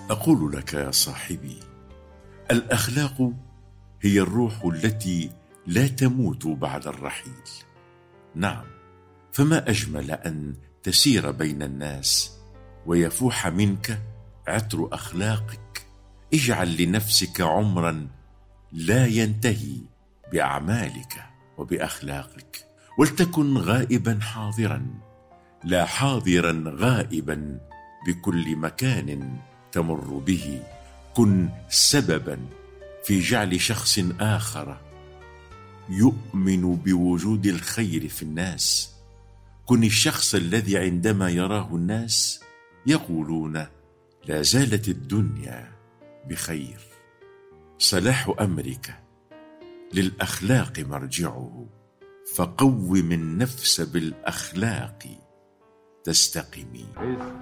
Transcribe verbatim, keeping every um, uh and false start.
أقول لك يا صاحبي، الأخلاق هي الروح التي لا تموت بعد الرحيل. نعم، فما أجمل أن تسير بين الناس ويفوح منك عطر أخلاقك. اجعل لنفسك عمرا لا ينتهي بأعمالك وبأخلاقك، ولتكن غائبا حاضرا، لا حاضرا غائبا بكل مكان تمر به. كن سببا في جعل شخص آخر يؤمن بوجود الخير في الناس. كن الشخص الذي عندما يراه الناس يقولون لا زالت الدنيا بخير. صلاح أمرك للأخلاق مرجعه، فقوم النفس بالأخلاق تستقمي.